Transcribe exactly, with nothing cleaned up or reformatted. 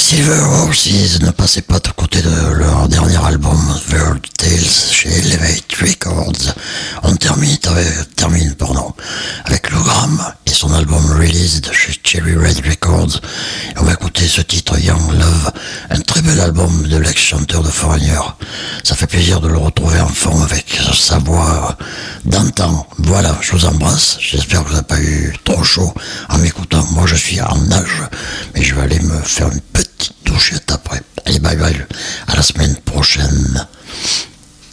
Silver Horses ne passait pas à côté de leur dernier album World Tales chez Elevate Records. On termine avec, termine pardon, avec Lou Gramm et son album Released chez Cherry Red Records. Et on va écouter ce titre Young Love, un très bel album de l'ex-chanteur de Foreigner. Ça fait plaisir de le retrouver en forme avec sa voix d'antan. Voilà, je vous embrasse. J'espère que vous n'avez pas eu trop